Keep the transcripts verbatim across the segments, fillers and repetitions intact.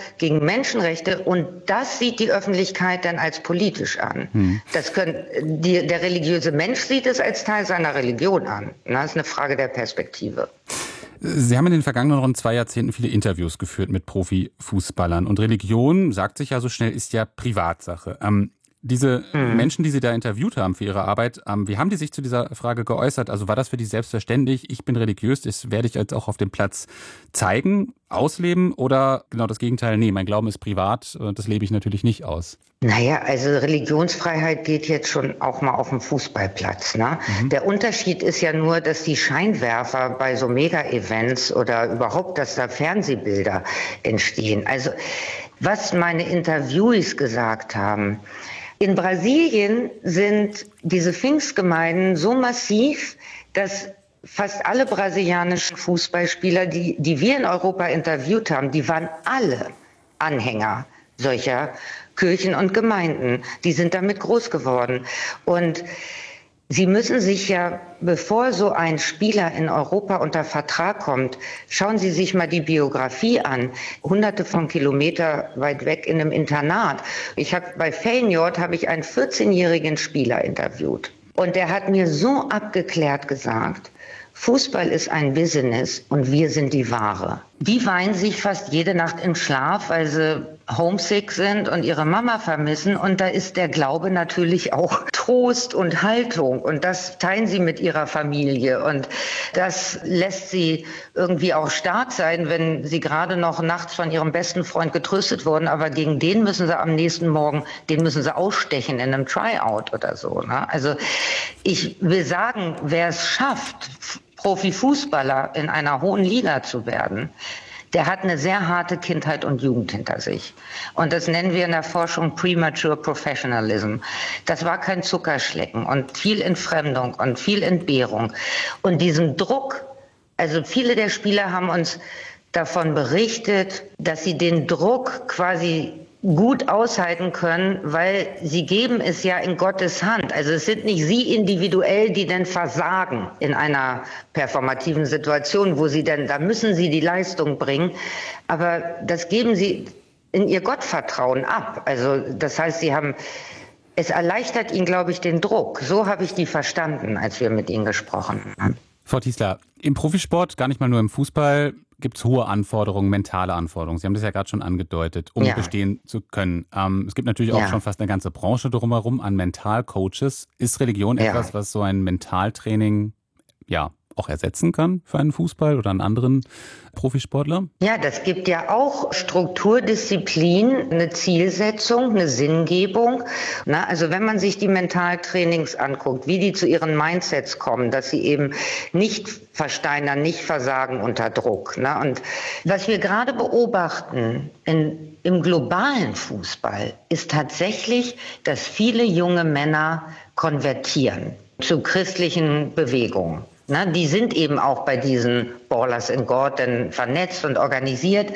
gegen Menschenrechte und das sieht die Öffentlichkeit dann als politisch an. Hm. Das können, die, der religiöse Mensch sieht es als Teil seiner Religion an. Das ist eine Frage der Perspektive. Sie haben in den vergangenen rund zwei Jahrzehnten viele Interviews geführt mit Profifußballern. Und Religion, sagt sich ja so schnell, ist ja Privatsache. Ähm, diese mhm. Menschen, die Sie da interviewt haben für Ihre Arbeit, ähm, wie haben die sich zu dieser Frage geäußert? Also war das für die selbstverständlich, ich bin religiös, das werde ich jetzt auch auf dem Platz zeigen, ausleben? Oder genau das Gegenteil, nee, mein Glauben ist privat, das lebe ich natürlich nicht aus? Naja, also Religionsfreiheit geht jetzt schon auch mal auf dem Fußballplatz. Ne? Mhm. Der Unterschied ist ja nur, dass die Scheinwerfer bei so Mega-Events oder überhaupt, dass da Fernsehbilder entstehen. Also was meine Interviewees gesagt haben, in Brasilien sind diese Pfingstgemeinden so massiv, dass fast alle brasilianischen Fußballspieler, die, die wir in Europa interviewt haben, die waren alle Anhänger solcher Kirchen und Gemeinden. Die sind damit groß geworden. Und Sie müssen sich ja, bevor so ein Spieler in Europa unter Vertrag kommt, schauen Sie sich mal die Biografie an. Hunderte von Kilometer weit weg in einem Internat. Ich habe bei Feyenoord habe ich einen vierzehnjährigen Spieler interviewt. Und der hat mir so abgeklärt gesagt, Fußball ist ein Business und wir sind die Ware. Die weinen sich fast jede Nacht im Schlaf, weil sie homesick sind und ihre Mama vermissen. Und da ist der Glaube natürlich auch Trost und Haltung. Und das teilen sie mit ihrer Familie. Und das lässt sie irgendwie auch stark sein, wenn sie gerade noch nachts von ihrem besten Freund getröstet wurden. Aber gegen den müssen sie am nächsten Morgen, den müssen sie ausstechen in einem Tryout oder so. Ne? Also ich will sagen, wer es schafft, Profifußballer in einer hohen Liga zu werden, der hat eine sehr harte Kindheit und Jugend hinter sich. Und das nennen wir in der Forschung Premature Professionalism. Das war kein Zuckerschlecken und viel Entfremdung und viel Entbehrung. Und diesen Druck, also viele der Spieler haben uns davon berichtet, dass sie den Druck quasi gut aushalten können, weil sie geben es ja in Gottes Hand. Also es sind nicht sie individuell, die denn versagen in einer performativen Situation, wo sie denn, da müssen sie die Leistung bringen, aber das geben sie in ihr Gottvertrauen ab. Also das heißt, sie haben, es erleichtert ihnen, glaube ich, den Druck. So habe ich die verstanden, als wir mit ihnen gesprochen haben. Frau Tiesler, im Profisport, gar nicht mal nur im Fußball, gibt es hohe Anforderungen, mentale Anforderungen. Sie haben das ja gerade schon angedeutet, um ja. bestehen zu können. Ähm, es gibt natürlich auch ja. schon fast eine ganze Branche drumherum an Mentalcoaches. Ist Religion ja. etwas, was so ein Mentaltraining ja auch ersetzen kann für einen Fußball oder einen anderen Profisportler? Ja, das gibt ja auch Strukturdisziplin, eine Zielsetzung, eine Sinngebung. Na, also wenn man sich die Mentaltrainings anguckt, wie die zu ihren Mindsets kommen, dass sie eben nicht versteinern, nicht versagen unter Druck. Na, und was wir gerade beobachten in, im globalen Fußball ist tatsächlich, dass viele junge Männer konvertieren zu christlichen Bewegungen. Na, die sind eben auch bei diesen Ballers in God dann vernetzt und organisiert.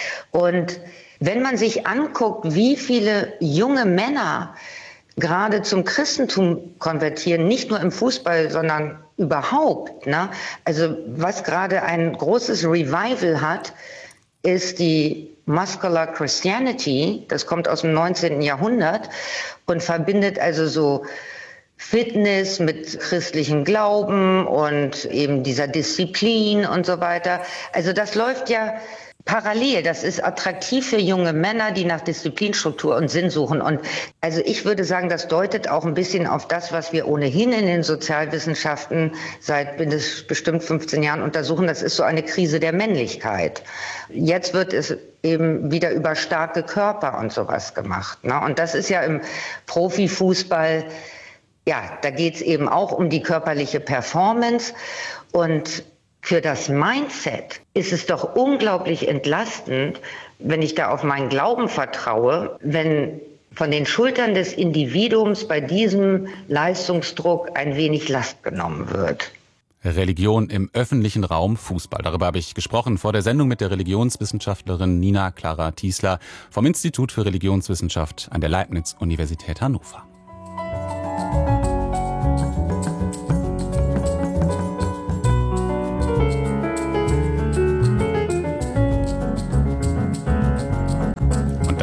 Und wenn man sich anguckt, wie viele junge Männer gerade zum Christentum konvertieren, nicht nur im Fußball, sondern überhaupt, ne? Also was gerade ein großes Revival hat, ist die Muscular Christianity. Das kommt aus dem neunzehnten Jahrhundert und verbindet also so Fitness mit christlichem Glauben und eben dieser Disziplin und so weiter. Also das läuft ja parallel. Das ist attraktiv für junge Männer, die nach Disziplinstruktur und Sinn suchen. Und also ich würde sagen, das deutet auch ein bisschen auf das, was wir ohnehin in den Sozialwissenschaften seit bestimmt fünfzehn Jahren untersuchen. Das ist so eine Krise der Männlichkeit. Jetzt wird es eben wieder über starke Körper und sowas gemacht, ne? Und das ist ja im Profifußball, ja, da geht es eben auch um die körperliche Performance. Und für das Mindset ist es doch unglaublich entlastend, wenn ich da auf meinen Glauben vertraue, wenn von den Schultern des Individuums bei diesem Leistungsdruck ein wenig Last genommen wird. Religion im öffentlichen Raum, Fußball. Darüber habe ich gesprochen vor der Sendung mit der Religionswissenschaftlerin Nina Clara Tiesler vom Institut für Religionswissenschaft an der Leibniz-Universität Hannover.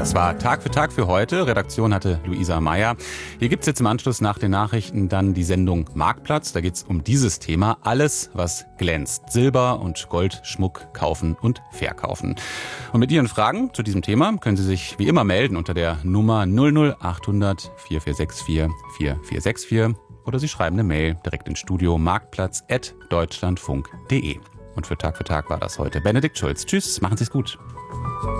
Das war Tag für Tag für heute. Redaktion hatte Luisa Meyer. Hier gibt's jetzt im Anschluss nach den Nachrichten dann die Sendung Marktplatz. Da geht's um dieses Thema. Alles, was glänzt. Silber und Goldschmuck kaufen und verkaufen. Und mit Ihren Fragen zu diesem Thema können Sie sich wie immer melden unter der Nummer null null acht hundert vier vier sechs vier vier vier sechs vier oder Sie schreiben eine Mail direkt ins Studio marktplatz at deutschlandfunk punkt de. Und für Tag für Tag war das heute Benedikt Schulz. Tschüss, machen Sie es gut.